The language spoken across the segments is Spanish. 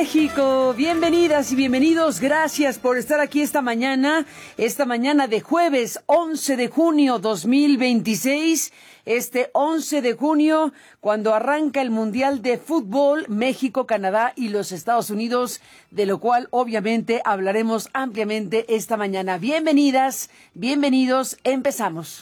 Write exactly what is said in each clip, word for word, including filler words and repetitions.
México, bienvenidas y bienvenidos, gracias por estar aquí esta mañana, esta mañana de jueves once de junio dos mil veintiséis, este once de junio, cuando arranca el Mundial de Fútbol, México, Canadá y los Estados Unidos, de lo cual obviamente hablaremos ampliamente esta mañana. Bienvenidas, bienvenidos, empezamos.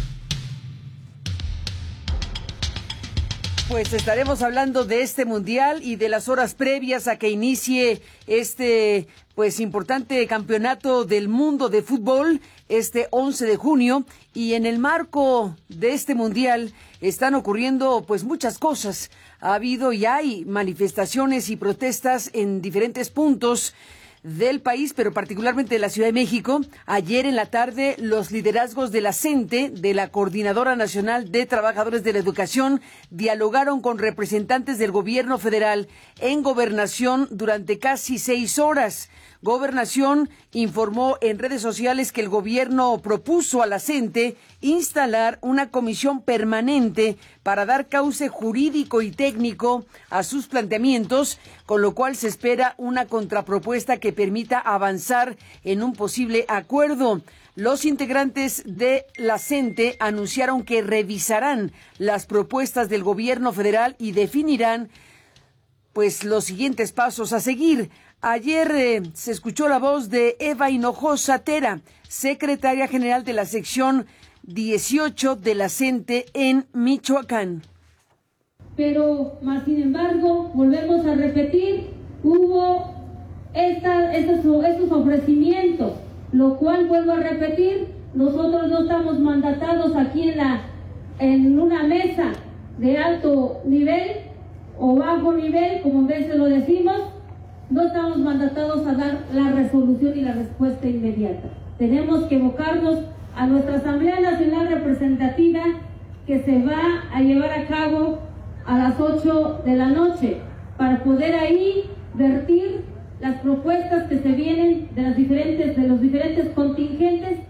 Pues estaremos hablando de este mundial y de las horas previas a que inicie este pues importante campeonato del mundo de fútbol este once de junio, y en el marco de este mundial están ocurriendo pues muchas cosas. Ha habido y hay manifestaciones y protestas en diferentes puntos del país, pero particularmente de la Ciudad de México. Ayer en la tarde, los liderazgos de la CENTE, de la Coordinadora Nacional de Trabajadores de la Educación, dialogaron con representantes del gobierno federal en Gobernación durante casi seis horas. Gobernación informó en redes sociales que el gobierno propuso a la CENTE instalar una comisión permanente para dar cauce jurídico y técnico a sus planteamientos, con lo cual se espera una contrapropuesta que permita avanzar en un posible acuerdo. Los integrantes de la CENTE anunciaron que revisarán las propuestas del gobierno federal y definirán pues los siguientes pasos a seguir. Ayer eh, se escuchó la voz de Eva Hinojosa Tera, secretaria general de la sección dieciocho de la CENTE en Michoacán. Pero, más sin embargo, volvemos a repetir, hubo esta, estos, estos ofrecimientos, lo cual, vuelvo a repetir, nosotros no estamos mandatados aquí en, la, en una mesa de alto nivel o bajo nivel, como a veces lo decimos. No estamos mandatados a dar la resolución y la respuesta inmediata. Tenemos que evocarnos a nuestra Asamblea Nacional Representativa, que se va a llevar a cabo a las ocho de la noche, para poder ahí vertir las propuestas que se vienen de las diferentes, de los diferentes contingentes.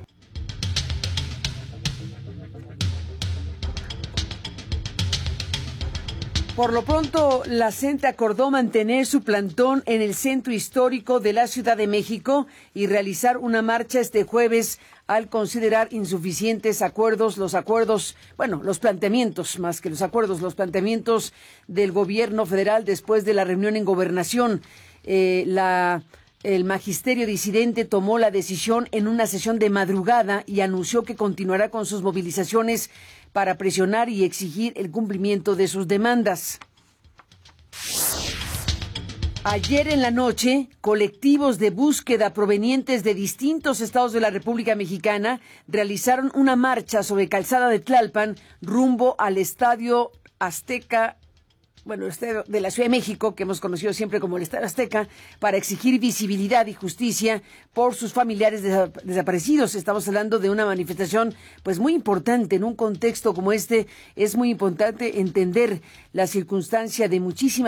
Por lo pronto, la CENTE acordó mantener su plantón en el centro histórico de la Ciudad de México y realizar una marcha este jueves al considerar insuficientes acuerdos, los acuerdos, bueno, los planteamientos, más que los acuerdos, los planteamientos del gobierno federal después de la reunión en Gobernación. Eh, la... El magisterio disidente tomó la decisión en una sesión de madrugada y anunció que continuará con sus movilizaciones para presionar y exigir el cumplimiento de sus demandas. Ayer en la noche, colectivos de búsqueda provenientes de distintos estados de la República Mexicana realizaron una marcha sobre Calzada de Tlalpan rumbo al Estadio Azteca, bueno, este de la Ciudad de México, que hemos conocido siempre como el Estadio Azteca, para exigir visibilidad y justicia por sus familiares desa- desaparecidos. Estamos hablando de una manifestación pues muy importante. En un contexto como este es muy importante entender la circunstancia de muchísimas